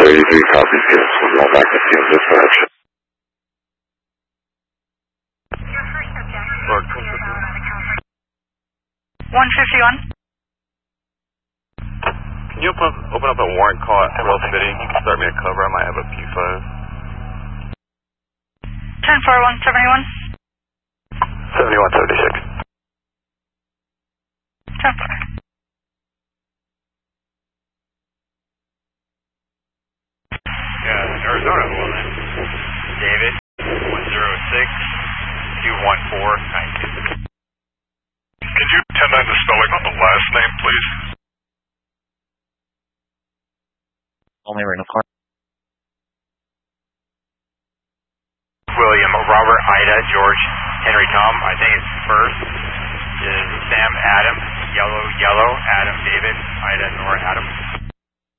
33 copies, yes. We'll go back and see in dispatch. Lord, 151. can you open up a warrant call at Emerald City? You can start me a cover. I might have a P5. 10-4-1-71. 7176. 10-4. Yeah, Arizona woman. David, 106-214-92. Can you 10-9 the spelling on the last name, please? Only rental car.